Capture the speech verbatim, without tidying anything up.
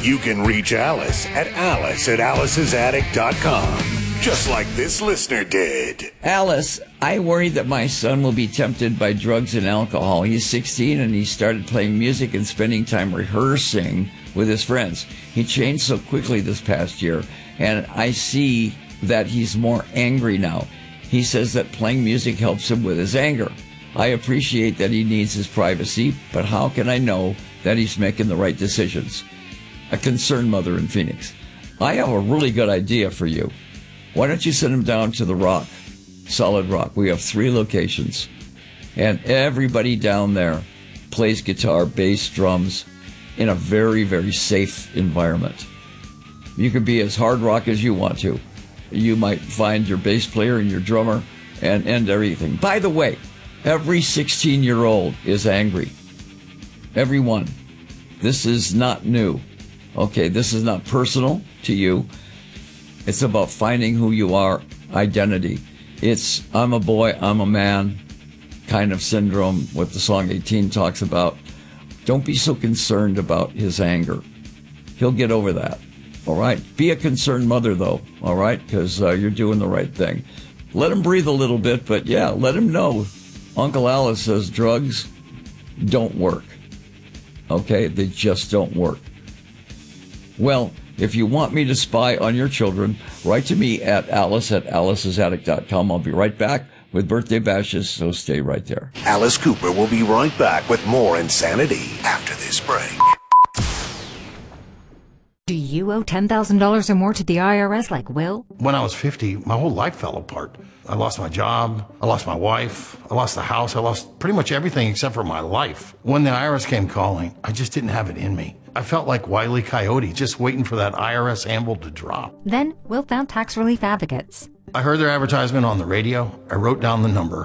You can reach Alice at alice at alice's attic dot com, just like this listener did. Alice, I worry that my son will be tempted by drugs and alcohol. He's sixteen and he started playing music and spending time rehearsing with his friends. He changed so quickly this past year, and I see that he's more angry now. He says that playing music helps him with his anger. I appreciate that he needs his privacy, but how can I know that he's making the right decisions? A concerned mother in Phoenix. I have a really good idea for you. Why don't you send him down to the Rock, Solid Rock? We have three locations, and everybody down there plays guitar, bass, drums in a very, very safe environment. You can be as hard rock as you want to. You might find your bass player and your drummer and, and everything. By the way, every sixteen-year-old is angry. Everyone. This is not new. Okay, this is not personal to you. It's about finding who you are, identity. It's I'm a boy, I'm a man kind of syndrome, what the song eighteen talks about. Don't be so concerned about his anger. He'll get over that, all right? Be a concerned mother, though, all right? Because uh, you're doing the right thing. Let him breathe a little bit, but yeah, let him know. Uncle Alice says drugs don't work, okay? They just don't work. Well, if you want me to spy on your children, write to me at alice at alice's attic dot com. I'll be right back with Birthday Bashes, so stay right there. Alice Cooper will be right back with more insanity after this break. Do you owe ten thousand dollars or more to the I R S like Will? When I was fifty, my whole life fell apart. I lost my job, I lost my wife, I lost the house, I lost pretty much everything except for my life. When the I R S came calling, I just didn't have it in me. I felt like Wile E. Coyote, just waiting for that I R S anvil to drop. Then Will found Tax Relief Advocates. I heard their advertisement on the radio. I wrote down the number.